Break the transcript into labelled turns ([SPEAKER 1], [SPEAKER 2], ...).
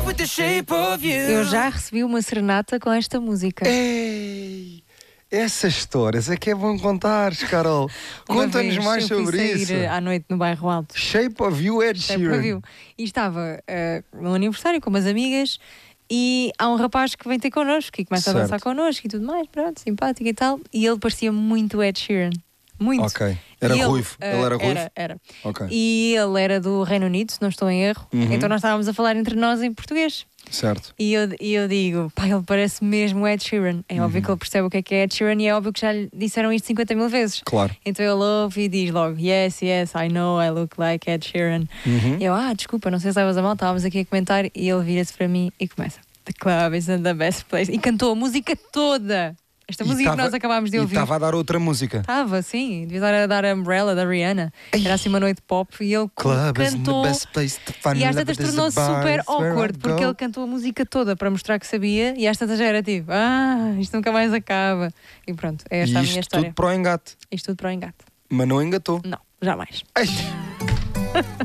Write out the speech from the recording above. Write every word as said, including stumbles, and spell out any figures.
[SPEAKER 1] with the shape of you.
[SPEAKER 2] Eu já recebi uma serenata com esta música.
[SPEAKER 3] Ei, essas histórias é que é bom contar, Carol. Conta-nos mais
[SPEAKER 2] eu fui
[SPEAKER 3] sobre
[SPEAKER 2] sair
[SPEAKER 3] isso.
[SPEAKER 2] à noite no Bairro Alto.
[SPEAKER 3] Shape of You, Ed
[SPEAKER 2] Shape of
[SPEAKER 3] Sheeran.
[SPEAKER 2] You. E estava uh, no aniversário com umas amigas e há um rapaz que vem ter connosco e começa
[SPEAKER 3] Certo.
[SPEAKER 2] a dançar connosco e tudo mais, pronto, simpático e tal. E ele parecia muito Ed Sheeran. Muito.
[SPEAKER 3] Ok. Era
[SPEAKER 2] E ele,
[SPEAKER 3] ruivo.
[SPEAKER 2] uh,
[SPEAKER 3] Ele era ruivo?
[SPEAKER 2] Era, era.
[SPEAKER 3] Ok.
[SPEAKER 2] E ele era do Reino Unido, se não estou em erro.
[SPEAKER 3] Uhum.
[SPEAKER 2] Então nós estávamos a falar entre nós em português.
[SPEAKER 3] Certo.
[SPEAKER 2] E eu, e eu digo, pá, ele parece mesmo Ed Sheeran. É óbvio
[SPEAKER 3] Uhum.
[SPEAKER 2] que ele percebe o que é que é Ed Sheeran e é óbvio que já lhe disseram isto cinquenta mil vezes.
[SPEAKER 3] Claro.
[SPEAKER 2] Então ele ouve e diz logo, yes, yes, I know, I look like Ed Sheeran.
[SPEAKER 3] Uhum.
[SPEAKER 2] E eu, ah, desculpa, não sei se estavas a mal, estávamos aqui a comentar. E ele vira-se para mim e começa, the club isn't the best place. E cantou a música toda. Esta
[SPEAKER 3] E
[SPEAKER 2] música
[SPEAKER 3] tava-
[SPEAKER 2] que nós acabámos de
[SPEAKER 3] E
[SPEAKER 2] ouvir.
[SPEAKER 3] estava a dar outra música.
[SPEAKER 2] Estava, sim, devia estar a dar a Umbrella da Rihanna. Era assim uma noite pop e ele
[SPEAKER 3] Club isn't the
[SPEAKER 2] cantou.
[SPEAKER 3] best place to find
[SPEAKER 2] E às
[SPEAKER 3] love,
[SPEAKER 2] tantas
[SPEAKER 3] it is
[SPEAKER 2] tornou-se
[SPEAKER 3] the bar,
[SPEAKER 2] super
[SPEAKER 3] it's where
[SPEAKER 2] awkward
[SPEAKER 3] I
[SPEAKER 2] porque
[SPEAKER 3] go.
[SPEAKER 2] ele cantou a música toda para mostrar que sabia e às tantas já era tipo, ah, isto nunca mais acaba. E pronto, é esta
[SPEAKER 3] E
[SPEAKER 2] a
[SPEAKER 3] isto
[SPEAKER 2] minha história.
[SPEAKER 3] tudo para o engate.
[SPEAKER 2] Isto tudo para o engate.
[SPEAKER 3] Mas não engatou.
[SPEAKER 2] Não, jamais.
[SPEAKER 3] Ai.